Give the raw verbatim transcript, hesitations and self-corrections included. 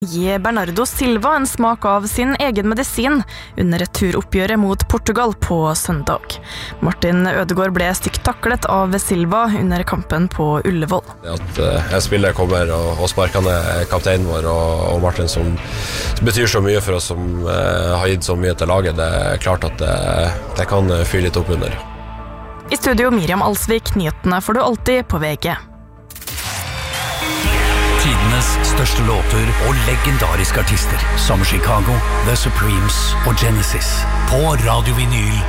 Gi Bernardo Silva en smak av sin egen medisin under returoppgjøret mot Portugal på søndag. Martin Ødegaard ble stygt taklet av Silva under kampen på Ullevål. At en spiller kommer og, og sparker ned kapteinen vår og, og Martin, som betyr så mye for oss, som eh, har gitt så mye til laget, det er klart at det, det kan fyre litt opp under. I studio Miriam Alsvik, nyhetene får du alltid på V G. Tidenes største låter og legendariske artister som Chicago, The Supremes og Genesis på Radio Vinyl